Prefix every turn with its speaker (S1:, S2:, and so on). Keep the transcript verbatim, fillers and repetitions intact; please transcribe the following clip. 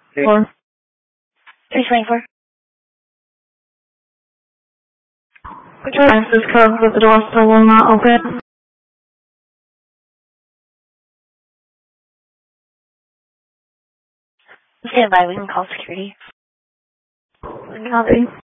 S1: Four. three twenty-four. Which premises code with the door still will not open? Stand by, we can call security. Copy.